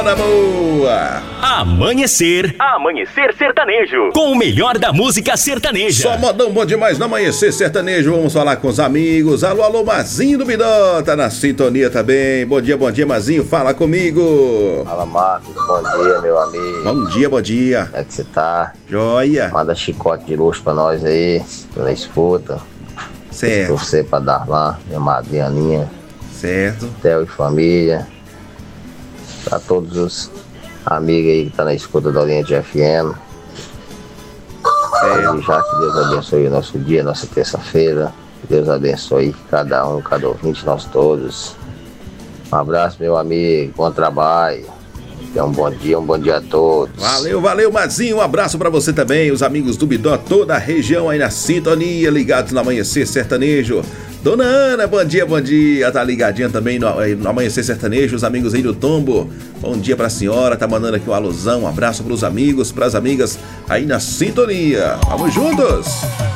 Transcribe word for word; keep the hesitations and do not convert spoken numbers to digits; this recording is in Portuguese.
Na boa! Amanhecer. Amanhecer Sertanejo. Com o melhor da música sertaneja. Só modão bom demais no Amanhecer Sertanejo. Vamos falar com os amigos. Alô, alô, Mazinho do Bidó. Tá na sintonia também. Bom dia, bom dia, Mazinho. Fala comigo. Fala, Marcos. Bom dia, meu amigo. Bom dia, bom dia. Como é que você tá? Joia. Manda chicote de luxo pra nós aí, pela escuta. Certo. Torcer pra Darlan, minha madrinha Aninha. Certo. Theo e família. Pra todos os amigos aí que tá na escuta da linha de F M. Certo. Já que Deus abençoe o nosso dia, nossa terça-feira. Que Deus abençoe cada um, cada ouvinte, nós todos. Um abraço, meu amigo. Bom trabalho. Tenha um bom dia, um bom dia a todos. Valeu, valeu, Mazinho. Um abraço pra você também, os amigos do Bidó, toda a região aí na sintonia, ligados no Amanhecer Sertanejo. Dona Ana, bom dia, bom dia. Tá ligadinha também no, no Amanhecer Sertanejo, os amigos aí do Tombo. Bom dia pra senhora, tá mandando aqui um alusão, um abraço pros amigos, pras amigas aí na sintonia. Vamos juntos!